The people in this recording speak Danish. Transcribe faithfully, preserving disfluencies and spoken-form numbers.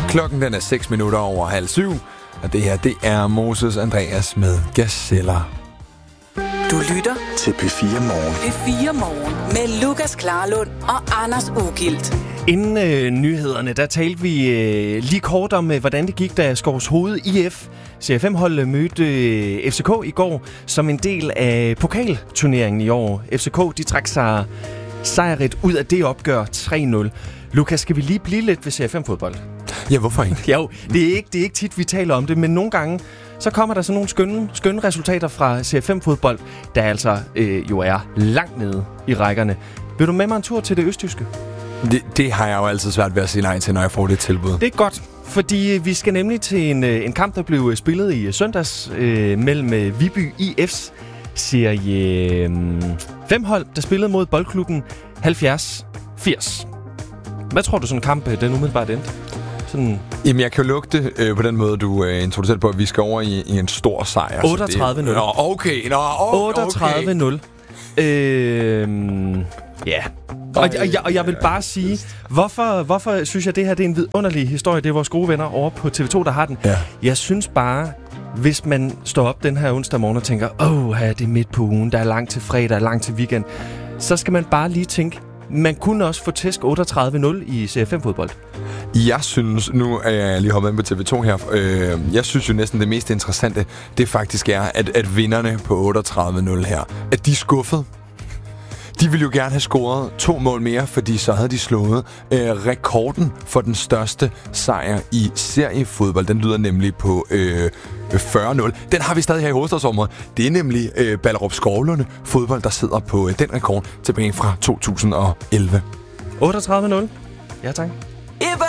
Klokken den er seks minutter over halv syv, og det her, det er Moses Andreas med Gazeller. Du lytter til P fire Morgen. P fire Morgen med Lukas Klarlund og Anders Ugilt. Inden øh, nyhederne, der talte vi øh, lige kort om, øh, hvordan det gik, da Skovshoved I F Serie fem-holdet mødte øh, F C K i går som en del af pokalturneringen i år. F C K, de trak sig sejrigt ud af det opgør tre nul. Lukas, skal vi lige blive lidt ved Serie fem-fodbold? Ja, hvorfor ikke? Jo, det er ikke, det er ikke tit, vi taler om det, men nogle gange, så kommer der sådan nogle skønne, skønne resultater fra Serie fem-fodbold, der altså øh, jo er langt nede i rækkerne. Vil du med mig en tur til det østjyske? Det, det har jeg jo altid svært ved at sige nej til, når jeg får det tilbud. Det er godt, fordi vi skal nemlig til en, en kamp, der blev spillet i søndags øh, mellem Viby I F's serie fem-hold, der spillede mod boldklubben halvfjerds firs. Hvad tror du, sådan en kamp, den umiddelbart endte? Sådan... Jamen, jeg kan jo lugte øh, på den måde, du øh, introducerede på, at vi skal over i, i en stor sejr. otteogtredive nul. Nå, okay. Nå, okay. otteogtredive nul. Øh, ja. Og, og, jeg, og jeg vil bare sige, hvorfor, hvorfor synes jeg, det her det er en vidunderlig historie? Det er vores gode venner over på T V to, der har den. Ja. Jeg synes bare, hvis man står op den her onsdag morgen og tænker, åh, her er det midt på ugen, der er langt til fredag, der er langt til weekend, så skal man bare lige tænke, man kunne også få tæsk otteogtredive nul i Serie fem-fodbold. Jeg synes, nu er jeg lige hoppet ind på T V to her, øh, jeg synes jo næsten det mest interessante, det faktisk er, at, at vinderne på otteogtredive nul her, at de er skuffet. De ville jo gerne have scoret to mål mere, fordi så havde de slået øh, rekorden for den største sejr i seriefodbold. Den lyder nemlig på øh, fyrre nul. Den har vi stadig her i hovedstadsområdet. Det er nemlig øh, Ballerup Skovlunde fodbold, der sidder på øh, den rekord tilbage fra to tusind og elleve. otteogtredive nul. Ja, tak.